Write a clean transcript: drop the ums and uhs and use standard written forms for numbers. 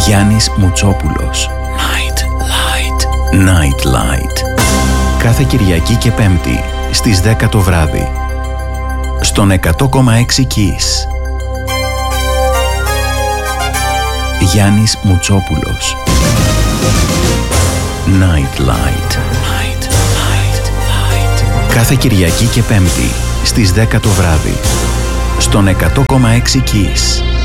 Γιάννης Μουτσόπουλος. Night Light. Night Light. Κάθε Κυριακή και Πέμπτη στις 10 το βράδυ. Στον 100,6 Kiss. Γιάννης Μουτσόπουλος. Night Light. Night Light. Κάθε Κυριακή και Πέμπτη στις 10 το βράδυ. Στον 100,6 Kiss.